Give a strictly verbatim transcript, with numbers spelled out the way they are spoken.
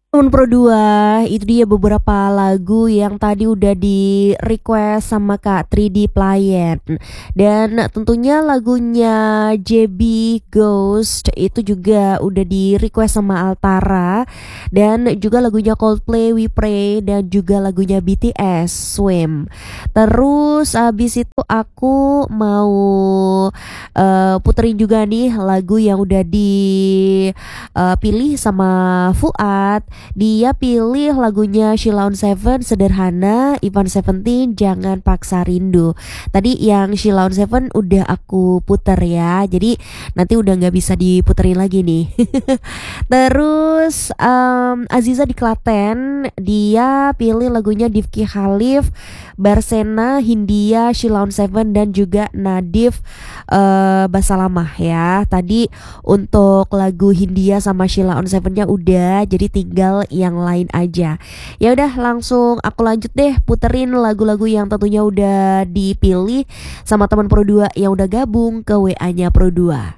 Temen Pro dua, itu dia beberapa lagu yang tadi udah di-request sama Kak tiga D Playen. Dan tentunya lagunya J-B, Ghost itu juga udah di-request sama Altara, dan juga lagunya Coldplay, We Pray, dan juga lagunya B T S, Swim. Terus abis itu aku mau eh, puterin juga nih lagu yang udah dipilih sama Fuad. Dia pilih lagunya Sheila on Seven, Sederhana, Ivan Seventeen, Jangan Paksa Rindu. Tadi yang Sheila on Seven udah aku puter ya, jadi nanti udah nggak bisa diputerin lagi nih. Terus em, Aziza di Klaten, dia pilih lagunya Difki Khalif, Barsena, Hindia, Sheila on Seven, dan juga Nadif eh Basalamah ya. Tadi untuk lagu Hindia sama Sheila on Seven-nya udah, jadi tinggal yang lain aja. Ya udah, langsung aku lanjut deh puterin lagu-lagu yang tentunya udah dipilih sama teman Pro dua yang udah gabung ke W A-nya Pro dua.